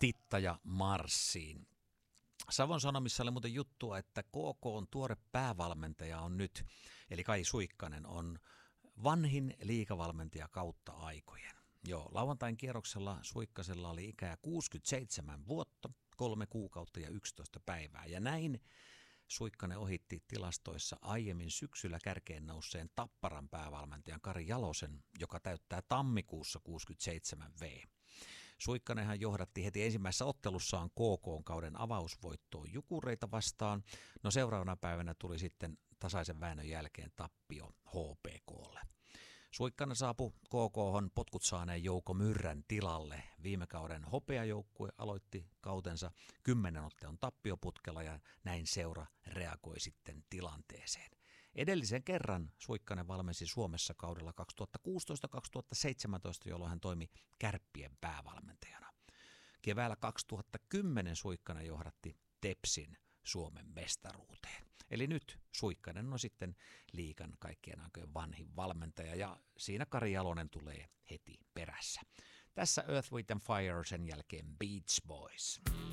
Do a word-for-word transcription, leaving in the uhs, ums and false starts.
Titta ja Marssiin. Savon Sanomissa oli muuten juttua, että K K:n tuore päävalmentaja on nyt, eli Kai Suikkanen, on vanhin liigavalmentaja kautta aikojen. Joo, lauantain kierroksella Suikkasella oli ikää kuusikymmentäseitsemän vuotta, kolme kuukautta ja yksitoista päivää. Ja näin Suikkanen ohitti tilastoissa aiemmin syksyllä kärkeen nousseen Tapparan päävalmentajan Kari Jalosen, joka täyttää tammikuussa kuusikymmentäseitsemän vuotta. Suikkanenhan johdatti heti ensimmäisessä ottelussaan K K:n kauden avausvoittoon Jukureita vastaan. No seuraavana päivänä tuli sitten tasaisen väännön jälkeen tappio H P K:lle. Suikkanen saapui K K:hon potkut saaneen Jouko Myrrän tilalle. Viime kauden hopeajoukkue aloitti kautensa kymmenen ottelun tappioputkella ja näin seura reagoi sitten tilanteeseen. Edellisen kerran Suikkanen valmensi Suomessa kaudella kaksituhattakuusitoista kaksituhattaseitsemäntoista, jolloin hän toimi Kärppien päävalmentajana. Keväällä kaksituhattakymmenen Suikkanen johdatti Tepsin Suomen mestaruuteen. Eli nyt Suikkanen on sitten liigan kaikkien aikojen vanhin valmentaja ja siinä Kari Jalonen tulee heti perässä. Tässä Earth, Wind and Fire, sen jälkeen Beach Boys.